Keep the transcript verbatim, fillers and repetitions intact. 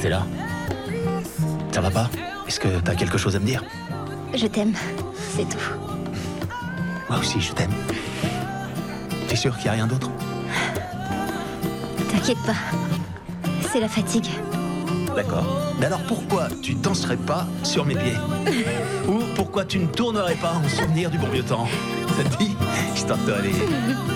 Stella, ça va pas? Est-ce que t'as quelque chose à me dire? Je t'aime, c'est tout. Moi aussi, je t'aime. T'es sûr qu'il y a rien d'autre? T'inquiète pas, c'est la fatigue. D'accord. Mais alors pourquoi tu danserais pas sur mes pieds? Ou pourquoi tu ne tournerais pas en souvenir du bon vieux temps? Ça te dit? Je tente de aller.